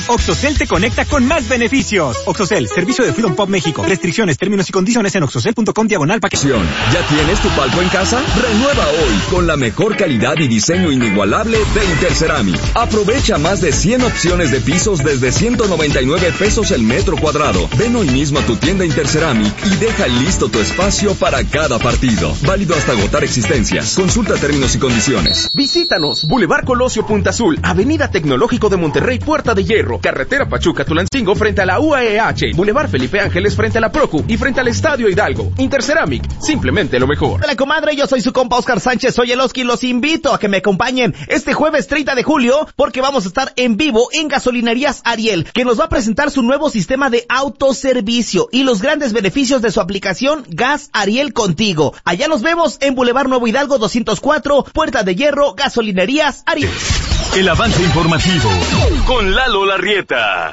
Oxocel te conecta con más beneficios. Oxocel, servicio de Freedom Pop México. Restricciones, términos y condiciones en oxocel.com/paquete. ¿Ya tienes tu palco en casa? Renueva hoy con la mejor calidad y diseño inigualable de Interceramic. Aprovecha más de 100 opciones de pisos desde 199 pesos el metro cuadrado. Ven hoy mismo a tu tienda Interceramic y deja listo tu espacio para cada partido. Válido hasta agotar existencias. Consulta términos y condiciones. Visítanos, Boulevard Colosio Punta Azul, Avenida Tecnológico de Monterrey, Puerta de Hierro, Carretera Pachuca-Tulancingo frente a la UAEH, Boulevard Felipe Ángeles frente a la Procu y frente al Estadio Hidalgo. Interceramic, simplemente lo mejor. Hola, comadre, yo soy su compa Oscar Sánchez, soy el Oski, los invito a que me acompañen este jueves 30 de julio porque vamos a estar en vivo en Gasolinerías Ariel, que nos va a presentar su nuevo sistema de autoservicio y los grandes beneficios de su aplicación Gas Ariel Contigo. Allá nos vemos en Boulevard Nuevo Hidalgo 204, Puerta de Hierro, Gasolinerías Ariel. El avance informativo con Lalo Larrieta.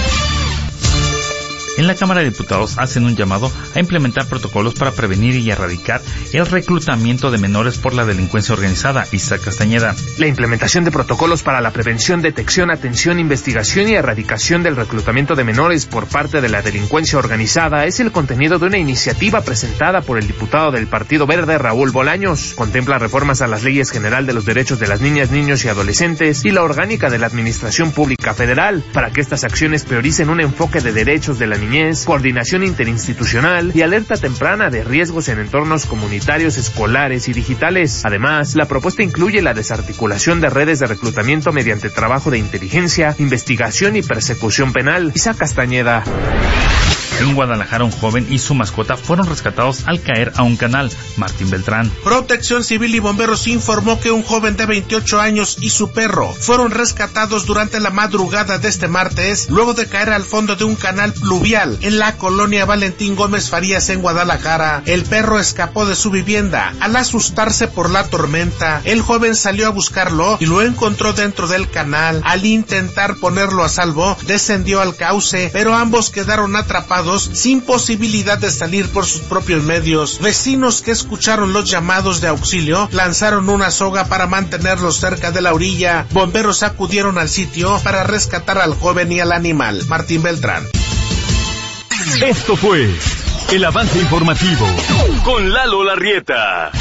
En la Cámara de Diputados hacen un llamado a implementar protocolos para prevenir y erradicar el reclutamiento de menores por la delincuencia organizada. Isaac Castañeda. La implementación de protocolos para la prevención, detección, atención, investigación y erradicación del reclutamiento de menores por parte de la delincuencia organizada es el contenido de una iniciativa presentada por el diputado del Partido Verde, Raúl Bolaños. Contempla reformas a las leyes general de los derechos de las niñas, niños y adolescentes y la orgánica de la Administración Pública Federal para que estas acciones prioricen un enfoque de derechos de la niñez, coordinación interinstitucional y alerta temprana de riesgos en entornos comunitarios, escolares y digitales. Además, la propuesta incluye la desarticulación de redes de reclutamiento mediante trabajo de inteligencia, investigación y persecución penal. Isaac Castañeda. En Guadalajara, un joven y su mascota fueron rescatados al caer a un canal. Martín Beltrán. Protección Civil y Bomberos informó que un joven de 28 años y su perro fueron rescatados durante la madrugada de este martes, luego de caer al fondo de un canal pluvial en la colonia Valentín Gómez Farías en Guadalajara. El perro escapó de su vivienda. Al asustarse por la tormenta, el joven salió a buscarlo y lo encontró dentro del canal. Al intentar ponerlo a salvo, descendió al cauce, pero ambos quedaron atrapados sin posibilidad de salir por sus propios medios. Vecinos que escucharon los llamados de auxilio lanzaron una soga para mantenerlos cerca de la orilla. Bomberos acudieron al sitio para rescatar al joven y al animal. Martín Beltrán. Esto fue el avance informativo con Lalo Larrieta.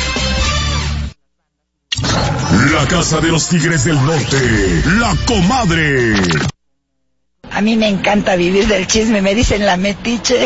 La Casa de los Tigres del Norte, La Comadre. A mí me encanta vivir del chisme, me dicen la metiche.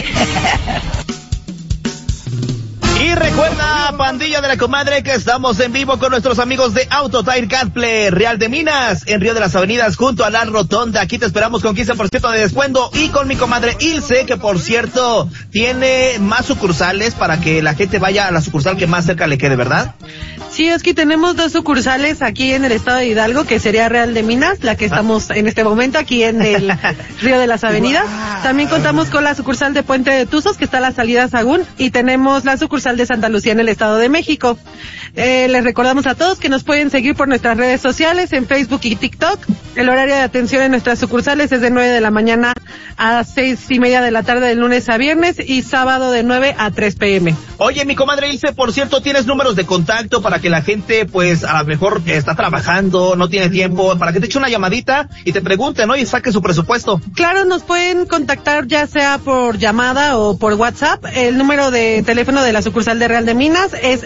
Y recuerda, pandilla de la comadre, que estamos en vivo con nuestros amigos de Autotire Gadple, Real de Minas, en Río de las Avenidas, junto a la Rotonda. Aquí te esperamos con 15% de descuento y con mi comadre Ilse, que por cierto, tiene más sucursales para que la gente vaya a la sucursal que más cerca le quede, ¿verdad? Sí, es que tenemos 2 sucursales aquí en el estado de Hidalgo, que sería Real de Minas, la que estamos en este momento aquí en el Río de las Avenidas. También contamos con la sucursal de Puente de Tuzos, que está a la salida Sagún, y tenemos la sucursal de Santa Lucía en el estado de México. Les recordamos a todos que nos pueden seguir por nuestras redes sociales, en Facebook y TikTok. El horario de atención en nuestras sucursales es de 9 de la mañana a 6:30 de la tarde de lunes a viernes y sábado de 9 a 3 p.m. Oye, mi comadre Ilse, por cierto, ¿tienes números de contacto para que la gente, pues, a lo mejor está trabajando, no tiene tiempo, para que te eche una llamadita y te pregunte, ¿no? Y saque su presupuesto. Claro, nos pueden contactar ya sea por llamada o por WhatsApp. El número de teléfono de la sucursal de Real de Minas es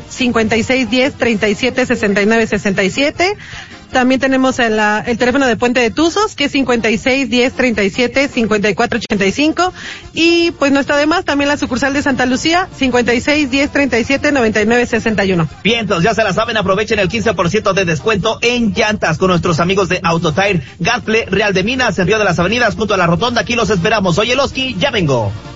5610-376967. También tenemos el teléfono de Puente de Tuzos, que es 5610-37-5485. Y pues no está de más, también la sucursal de Santa Lucía, 5610-37-9961. Bien, entonces ya se la saben, aprovechen el 15% de descuento en llantas con nuestros amigos de Autotire Gadple, Real de Minas, en Río de las Avenidas, junto a la Rotonda. Aquí los esperamos. Soy el Oski, ya vengo.